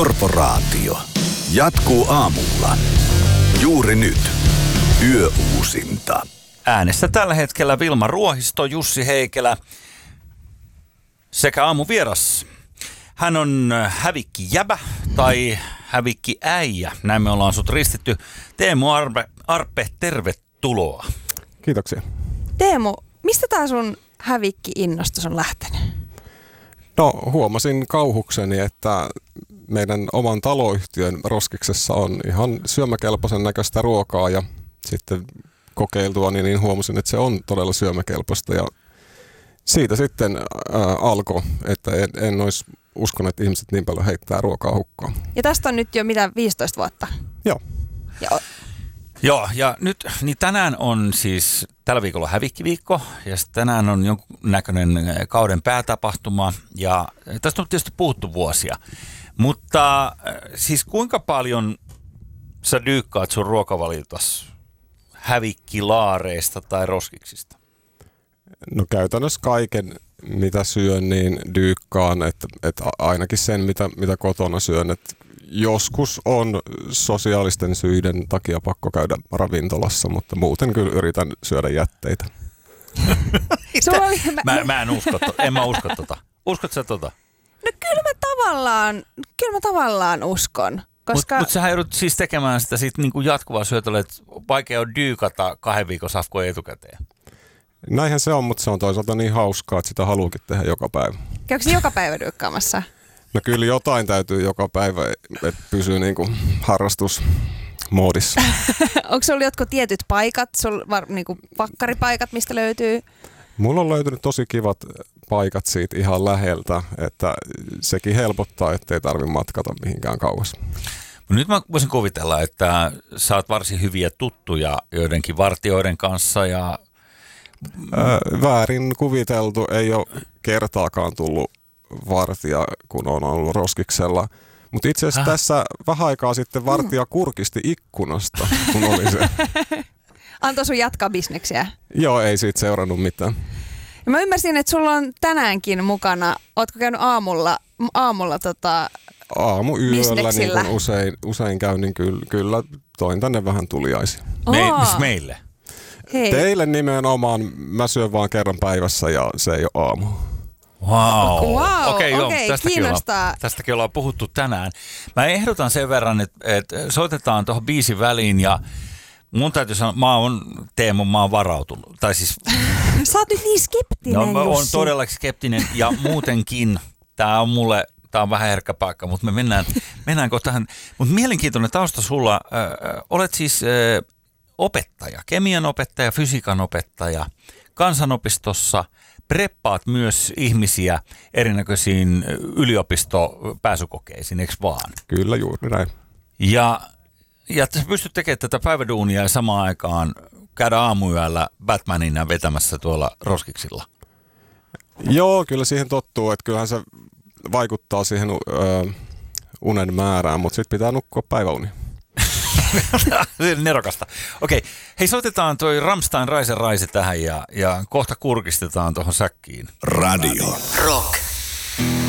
Korporaatio jatkuu aamulla. Juuri nyt. Yöuusinta. Äänessä tällä hetkellä Vilma Ruohisto, Jussi Heikelä sekä aamuvieras. Hän on hävikki-jäbä tai hävikki-äijä. Näin me ollaan sut ristitty. Teemu Arpe, tervetuloa. Kiitoksia. Teemu, mistä tää sun hävikki-innostus on lähtenyt? No huomasin kauhukseni, että meidän oman taloyhtiön roskiksessa on ihan syömäkelpoisen näköistä ruokaa ja sitten kokeiltua niin huomasin, että se on todella syömäkelpoista ja siitä sitten alkoi, että en olisi uskonut, että ihmiset niin paljon heittää ruokaa hukkaan. Ja tästä on nyt jo 15 vuotta? Joo. Joo, ja nyt niin tänään on siis tällä viikolla hävikkiviikko ja tänään on jonkun näköinen kauden päätapahtuma ja tästä on tietysti puhuttu vuosia. Mutta siis kuinka paljon sä dyykkaat sun ruokavaliotas hävikkilaareista tai roskiksista? No käytännössä kaiken, mitä syön, niin dyykkaan, että ainakin sen, mitä kotona syön. Että joskus on sosiaalisten syiden takia pakko käydä ravintolassa, mutta muuten kyllä yritän syödä jätteitä. Mä en usko, en mä usko tota. Uskotko sä tota? No kyllä mä tavallaan uskon. Koska... Mutta sähän joudut siis tekemään sitä siitä niinku jatkuvaa syötöllä, että vaikea on dyykata 2 viikon safkoja etukäteen. Näinhän se on, mutta se on toisaalta niin hauskaa, että sitä haluukin tehdä joka päivä. Käykö se joka päivä dyykkaamassa? No kyllä jotain täytyy joka päivä, että pysyy niinku harrastusmoodissa. Onko sulla jotkut tietyt paikat, niinku pakkaripaikat, mistä löytyy? Mulla on löytynyt tosi kivat paikat siitä ihan läheltä, että sekin helpottaa, ettei tarvitse matkata mihinkään kauas. Nyt mä voisin kuvitella, että sä oot varsin hyviä tuttuja joidenkin vartijoiden kanssa ja... Väärin kuviteltu, ei ole kertaakaan tullut vartija, kun on ollut roskiksella. Mutta itse asiassa tässä vähän aikaa sitten vartija kurkisti ikkunasta, kun oli se. Antoi sun jatkaa bisneksiä? Joo, ei siitä seurannut mitään. Ja mä ymmärsin, että sulla on tänäänkin mukana, ootko käynyt aamulla Aamuyöllä, niin kuin usein käyn, niin kyllä toin tänne vähän tuliaisia. Meille? Hei. Teille nimenomaan, mä syön vaan kerran päivässä ja se ei ole aamu. Wow. Okei, kiinnostaa. Tästäkin ollaan puhuttu tänään. Mä ehdotan sen verran, että soitetaan tuohon biisin väliin ja mun täytyy sanoa, Teemu, mä oon varautunut. Tai siis... Sä oot nyt niin skeptinen, Mä oon Jussi. todellakin skeptinen ja muutenkin tää on vähän herkkä paikka, mutta me mennään kohtaan. Mutta mielenkiintoinen tausta sulla. Olet siis opettaja, kemian opettaja, fysiikan opettaja kansanopistossa. Preppaat myös ihmisiä erinäköisiin yliopistopääsykokeisiin, eikö vaan? Kyllä, juuri näin. Ja sä pystyt tekemään tätä päiväduunia ja samaan aikaan käydä aamuyöllä Batmanina vetämässä tuolla roskiksilla. Joo, kyllä siihen tottuu, että kyllähän se vaikuttaa siihen unen määrään, mutta sitten pitää nukkua päiväuni. Nerokasta. Okei, hei soitetaan toi Rammstein Reise tähän ja kohta kurkistetaan tuohon säkkiin. Radio. Rock.